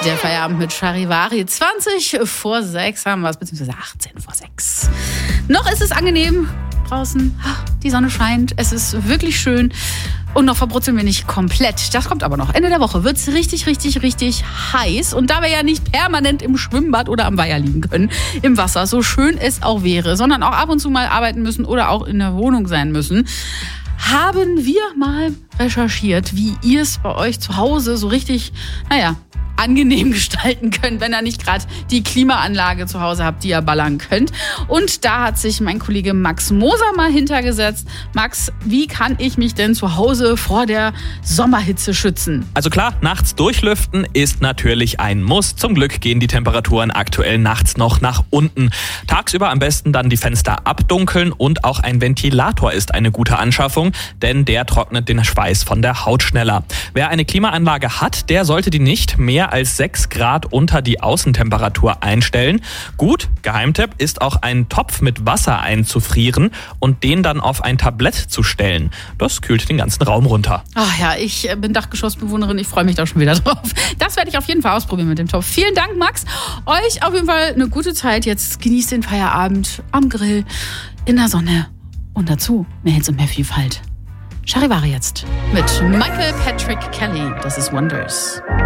Der Feierabend mit Charivari. 20 vor 6 haben wir es, beziehungsweise 18 vor 6. Noch ist es angenehm draußen. Die Sonne scheint. Es ist wirklich schön. Und noch verbrutzeln wir nicht komplett. Das kommt aber noch. Ende der Woche wird es richtig, richtig, richtig heiß. Und da wir ja nicht permanent im Schwimmbad oder am Weiher liegen können, im Wasser, so schön es auch wäre, sondern auch ab und zu mal arbeiten müssen oder auch in der Wohnung sein müssen, haben wir mal recherchiert, wie ihr es bei euch zu Hause so richtig, angenehm gestalten könnt, wenn ihr nicht gerade die Klimaanlage zu Hause habt, die ihr ballern könnt. Und da hat sich mein Kollege Max Moser mal hintergesetzt. Max, wie kann ich mich denn zu Hause vor der Sommerhitze schützen? Also klar, nachts durchlüften ist natürlich ein Muss. Zum Glück gehen die Temperaturen aktuell nachts noch nach unten. Tagsüber am besten dann die Fenster abdunkeln und auch ein Ventilator ist eine gute Anschaffung, denn der trocknet den Schweiß von der Haut schneller. Wer eine Klimaanlage hat, der sollte die nicht mehr als 6 Grad unter die Außentemperatur einstellen. Gut, Geheimtipp ist auch einen Topf mit Wasser einzufrieren und den dann auf ein Tablett zu stellen. Das kühlt den ganzen Raum runter. Ach ja, ich bin Dachgeschossbewohnerin, ich freue mich da schon wieder drauf. Das werde ich auf jeden Fall ausprobieren mit dem Topf. Vielen Dank, Max. Euch auf jeden Fall eine gute Zeit. Jetzt genießt den Feierabend am Grill, in der Sonne und dazu mehr Hits und mehr Vielfalt. Charivari jetzt mit Michael Patrick Kelly. Das ist Wonders.